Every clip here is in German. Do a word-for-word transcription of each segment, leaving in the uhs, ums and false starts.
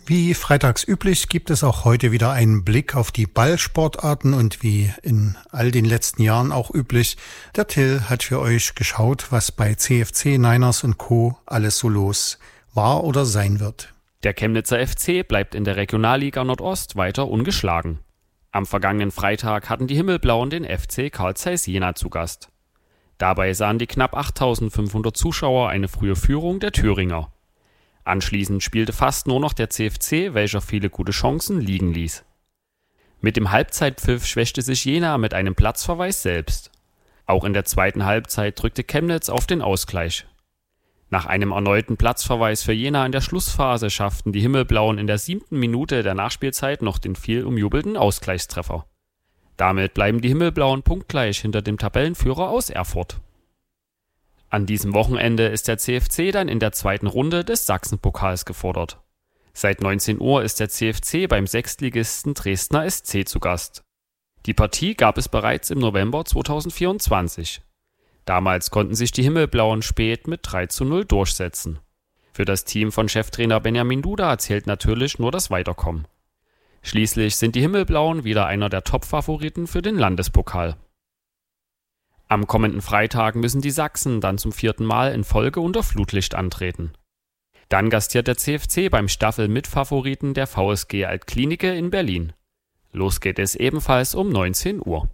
Wie freitags üblich gibt es auch heute wieder einen Blick auf die Ballsportarten und wie in all den letzten Jahren auch üblich, der Till hat für euch geschaut, was bei C F C, Niners und Co. alles so los war oder sein wird. Der Chemnitzer F C bleibt in der Regionalliga Nordost weiter ungeschlagen. Am vergangenen Freitag hatten die Himmelblauen den F C Carl Zeiss Jena zu Gast. Dabei sahen die knapp achttausendfünfhundert Zuschauer eine frühe Führung der Thüringer. Anschließend spielte fast nur noch der C F C, welcher viele gute Chancen liegen ließ. Mit dem Halbzeitpfiff schwächte sich Jena mit einem Platzverweis selbst. Auch in der zweiten Halbzeit drückte Chemnitz auf den Ausgleich. Nach einem erneuten Platzverweis für Jena in der Schlussphase schafften die Himmelblauen in der siebten Minute der Nachspielzeit noch den viel umjubelten Ausgleichstreffer. Damit bleiben die Himmelblauen punktgleich hinter dem Tabellenführer aus Erfurt. An diesem Wochenende ist der C F C dann in der zweiten Runde des Sachsenpokals gefordert. Seit neunzehn Uhr ist der C F C beim Sechstligisten Dresdner S C zu Gast. Die Partie gab es bereits im November zweitausendvierundzwanzig. Damals konnten sich die Himmelblauen spät mit drei zu null durchsetzen. Für das Team von Cheftrainer Benjamin Duda zählt natürlich nur das Weiterkommen. Schließlich sind die Himmelblauen wieder einer der Top-Favoriten für den Landespokal. Am kommenden Freitag müssen die Sachsen dann zum vierten Mal in Folge unter Flutlicht antreten. Dann gastiert der C F C beim Staffel-Mitfavoriten der V S G Altklinike in Berlin. Los geht es ebenfalls um neunzehn Uhr.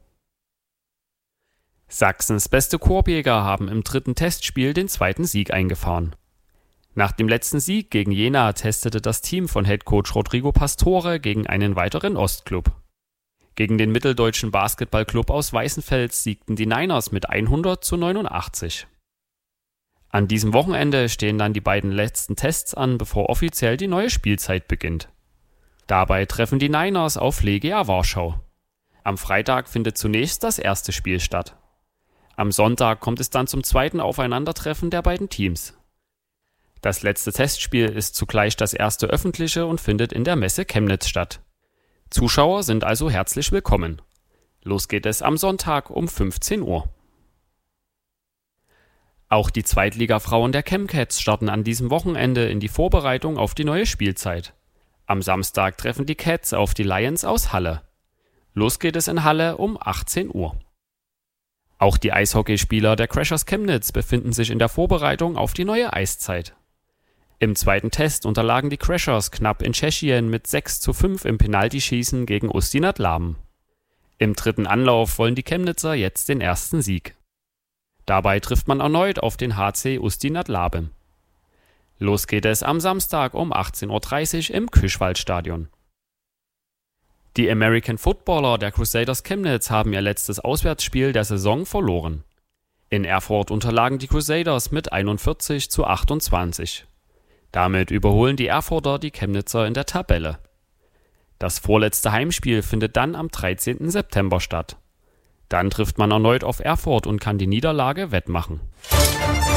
Sachsens beste Korbjäger haben im dritten Testspiel den zweiten Sieg eingefahren. Nach dem letzten Sieg gegen Jena testete das Team von Headcoach Rodrigo Pastore gegen einen weiteren Ostklub. Gegen den mitteldeutschen Basketballclub aus Weißenfels siegten die Niners mit hundert zu neunundachtzig. An diesem Wochenende stehen dann die beiden letzten Tests an, bevor offiziell die neue Spielzeit beginnt. Dabei treffen die Niners auf Legia Warschau. Am Freitag findet zunächst das erste Spiel statt. Am Sonntag kommt es dann zum zweiten Aufeinandertreffen der beiden Teams. Das letzte Testspiel ist zugleich das erste öffentliche und findet in der Messe Chemnitz statt. Zuschauer sind also herzlich willkommen. Los geht es am Sonntag um fünfzehn Uhr. Auch die Zweitliga-Frauen der Chemcats starten an diesem Wochenende in die Vorbereitung auf die neue Spielzeit. Am Samstag treffen die Cats auf die Lions aus Halle. Los geht es in Halle um achtzehn Uhr. Auch die Eishockeyspieler der Crashers Chemnitz befinden sich in der Vorbereitung auf die neue Eiszeit. Im zweiten Test unterlagen die Crashers knapp in Tschechien mit sechs zu fünf im Penaltyschießen gegen Ústí nad Labem. Im dritten Anlauf wollen die Chemnitzer jetzt den ersten Sieg. Dabei trifft man erneut auf den H C Ústí nad Labem. Los geht es am Samstag um achtzehn Uhr dreißig im Küschwaldstadion. Die American Footballer der Crusaders Chemnitz haben ihr letztes Auswärtsspiel der Saison verloren. In Erfurt unterlagen die Crusaders mit einundvierzig zu achtundzwanzig. Damit überholen die Erfurter die Chemnitzer in der Tabelle. Das vorletzte Heimspiel findet dann am dreizehnten September statt. Dann trifft man erneut auf Erfurt und kann die Niederlage wettmachen.